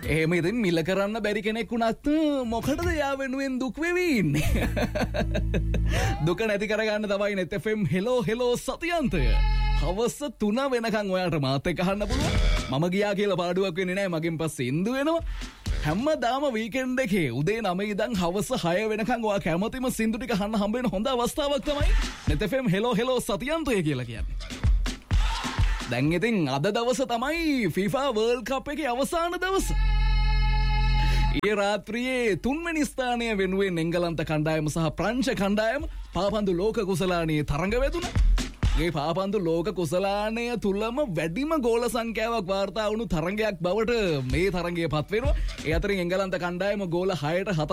එහෙම ඉතින් මිල කරන්න බැරි කෙනෙක් වුණත් මොකටද යා වෙනුවෙන් දුක් වෙවි ඉන්නේ? දුක නැති කරගන්න තමයි net fm hello සතියන්තය. හවස 3 වෙනකන් ඔයාට මාත් එක්ක අහන්න පුළුවන්. මම ගියා කියලා පාඩුවක් වෙන්නේ නැහැ. මගෙන් පස්සේ ඉන්දු වෙනවා. හැමදාම වීකෙන්ඩ් එකේ උදේ 9 ඉඳන් හවස 6 වෙනකන් ඔයා කැමතිම සින්දු ටික අහන්න හම්බ වෙන හොඳ අවස්ථාවක් තමයි net fm hello සතියන්තය කියලා කියන්නේ. දැන් ඉතින් අද දවස තමයි FIFA World Cup එකේ අවසාන දවස. ඊයේ රාත්‍රියේ 3 වෙනි ස්ථානය වෙනුවෙන් එංගලන්ත කණ්ඩායම සහ ප්‍රංශ කණ්ඩායම පාපන්දු ලෝක කුසලානයේ තරඟ වැදුණා. මේ පාපන්දු ලෝක කුසලානය තුලම වැඩිම ගෝල සංඛ්‍යාවක් වාර්තා වුණු තරඟයක් බවට මේ තරඟය පත් වෙනවා. ඒ අතරින් එංගලන්ත කණ්ඩායම ගෝල 6ට